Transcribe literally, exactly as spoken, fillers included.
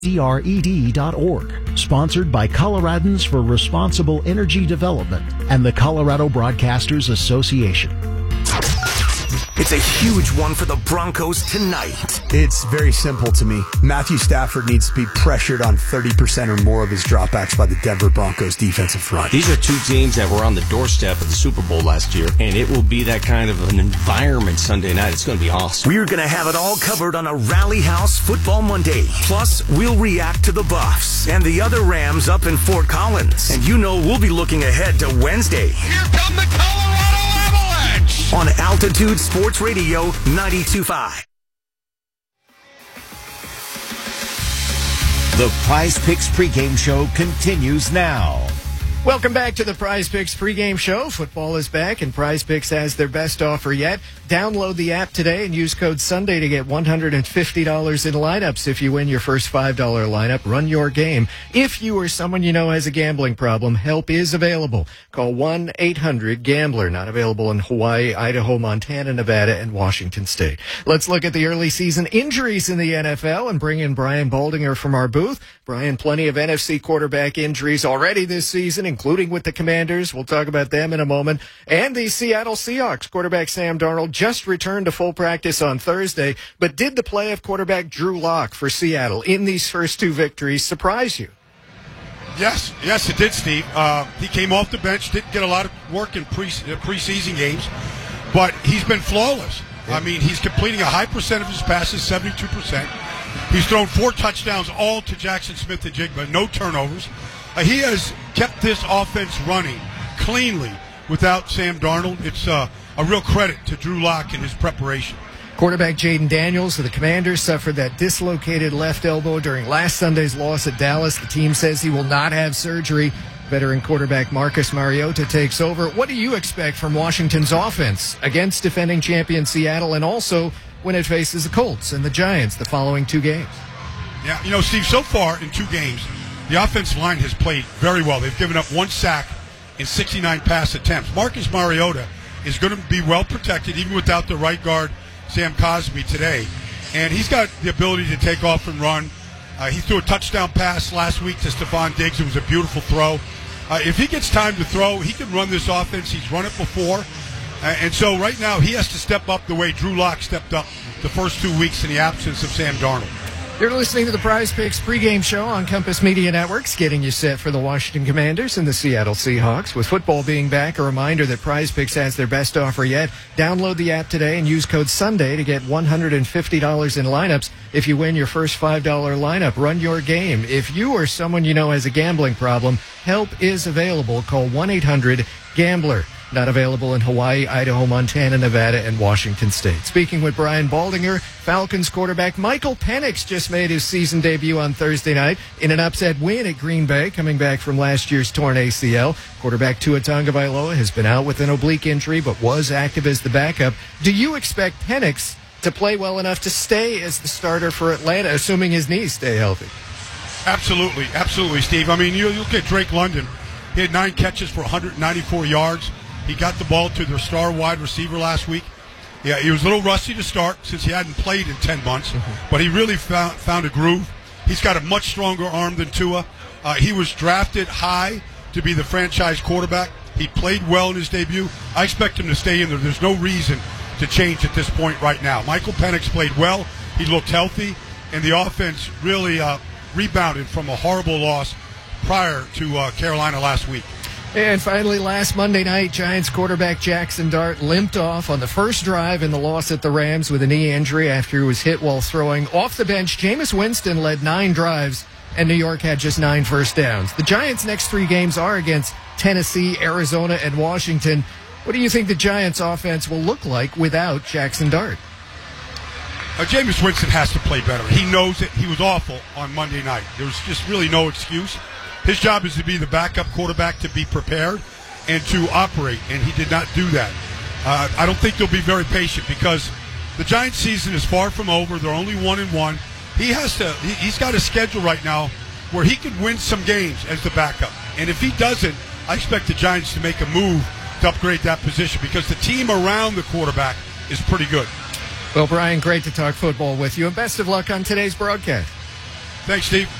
C R E D dot org. Sponsored by Coloradans for Responsible Energy Development and the Colorado Broadcasters Association. It's a huge one for the Broncos tonight. It's very simple to me. Matthew Stafford needs to be pressured on thirty percent or more of his dropbacks by the Denver Broncos defensive front. These are two teams that were on the doorstep of the Super Bowl last year, and it will be that kind of an environment Sunday night. It's going to be awesome. We're going to have it all covered on a Rally House Football Monday. Plus, we'll react to the Buffs and the other Rams up in Fort Collins. And you know we'll be looking ahead to Wednesday. Here come the Colorado Avalanche! On Altitude Sports Radio ninety-two point five. The Prize Picks pregame show continues now. Welcome back to the Prize Picks pregame show. Football is back, and Prize Picks has their best offer yet. Download the app today and use code Sunday to get one hundred fifty dollars in lineups if you win your first five dollar lineup. Run your game. If you or someone you know has a gambling problem, help is available. Call one eight hundred gambler. Not available in Hawaii, Idaho, Montana, Nevada, and Washington State. Let's look at the early season injuries in the N F L and bring in Brian Baldinger from our booth. Brian, plenty of N F C quarterback injuries already this season, including with the Commanders. We'll talk about them in a moment. And the Seattle Seahawks quarterback Sam Darnold just returned to full practice on Thursday, but did the play of quarterback Drew Lock for Seattle in these first two victories surprise you? Yes, yes, it did, Steve. Uh, he came off the bench, didn't get a lot of work in pre- preseason games, but he's been flawless. Yeah. I mean, he's completing a high percent of his passes, seventy-two percent. He's thrown four touchdowns, all to Jackson Smith and Jigba, no turnovers. Uh, he has kept this offense running cleanly without Sam Darnold. It's uh, a real credit to Drew Lock and his preparation. Quarterback Jaden Daniels of the Commanders suffered that dislocated left elbow during last Sunday's loss at Dallas. The team says he will not have surgery. Veteran quarterback Marcus Mariota takes over. What do you expect from Washington's offense against defending champion Seattle, and also when it faces the Colts and the Giants the following two games? Yeah, you know, Steve, so far in two games, the offensive line has played very well. They've given up one sack in sixty-nine pass attempts. Marcus Mariota is going to be well protected, even without the right guard, Sam Cosmi, today. And he's got the ability to take off and run. Uh, he threw a touchdown pass last week to Stephon Diggs. It was a beautiful throw. Uh, if he gets time to throw, he can run this offense. He's run it before. Uh, and so right now he has to step up the way Drew Lock stepped up the first two weeks in the absence of Sam Darnold. You're listening to the Prize Picks pregame show on Compass Media Networks, getting you set for the Washington Commanders and the Seattle Seahawks. With football being back, a reminder that Prize Picks has their best offer yet. Download the app today and use code Sunday to get one hundred fifty dollars in lineups if you win your first five dollar lineup. Run your game. If you or someone you know has a gambling problem, help is available. Call one eight hundred gambler. Not available in Hawaii, Idaho, Montana, Nevada, and Washington State. Speaking with Brian Baldinger, Falcons quarterback Michael Penix just made his season debut on Thursday night in an upset win at Green Bay, coming back from last year's torn A C L. Quarterback Tua Tagovailoa has been out with an oblique injury, but was active as the backup. Do you expect Penix to play well enough to stay as the starter for Atlanta, assuming his knees stay healthy? Absolutely, absolutely, Steve. I mean, you look at Drake London. He had nine catches for one hundred ninety-four yards. He got the ball to their star wide receiver last week. Yeah, he was a little rusty to start since he hadn't played in ten months, mm-hmm. but he really found, found a groove. He's got a much stronger arm than Tua. Uh, he was drafted high to be the franchise quarterback. He played well in his debut. I expect him to stay in there. There's no reason to change at this point right now. Michael Penix played well. He looked healthy, and the offense really uh, rebounded from a horrible loss prior to uh, Carolina last week. And finally, last Monday night, Giants quarterback Jackson Dart limped off on the first drive in the loss at the Rams with a knee injury after he was hit while throwing. Off the bench, Jameis Winston led nine drives, and New York had just nine first downs. The Giants' next three games are against Tennessee, Arizona, and Washington. What do you think the Giants' offense will look like without Jackson Dart? Uh, Jameis Winston has to play better. He knows it. He was awful on Monday night. There was just really no excuse. His job is to be the backup quarterback, to be prepared and to operate, and he did not do that. Uh, I don't think they'll be very patient because the Giants' season is far from over. They're only one and one. He has to. He, he's got a schedule right now where he could win some games as the backup, and if he doesn't, I expect the Giants to make a move to upgrade that position because the team around the quarterback is pretty good. Well, Brian, great to talk football with you, and best of luck on today's broadcast. Thanks, Steve.